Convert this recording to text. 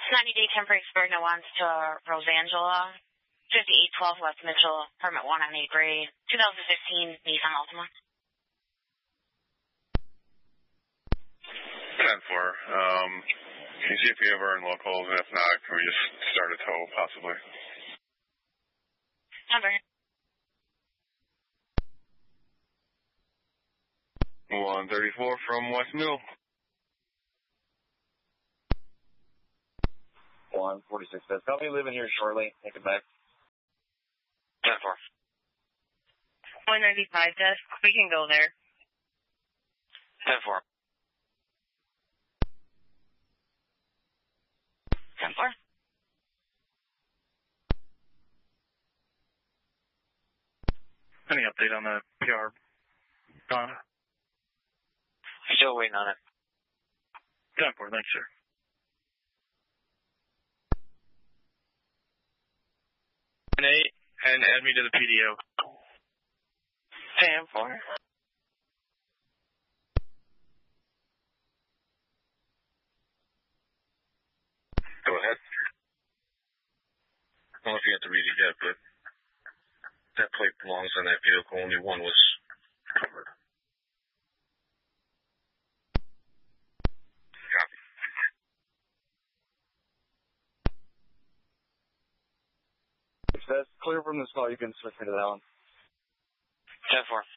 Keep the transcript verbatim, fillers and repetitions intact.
ninety-day temporary expired no ones to Rosangela, fifty-eight twelve West Mitchell, permit one on eight grade, twenty fifteen Nissan Altima. ten four. Um, can you see if we have our own locals, and if not, can we just start a tow, possibly? Number. one thirty-four from West Mill. one forty-six says, I'll be leaving here shortly. Take it back. ten four. one ninety-five says, we can go there. ten four. ten four. Any update on the P R? Donna? Still waiting on it. ten four, thanks, sir. eight, and add me to the P D O. ten four. Go ahead. I don't know if you have to read it yet, but that plate belongs on that vehicle. Only one was covered. Copy. If that's clear from this call, you can switch me to that one. ten four.